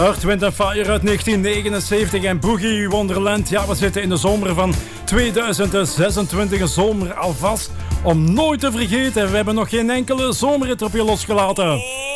Earth, Wind & Fire uit 1979 en Boogie Wonderland. Ja, we zitten in de zomer van 2026. Een zomer alvast om nooit te vergeten. We hebben nog geen enkele zomerrit op je losgelaten.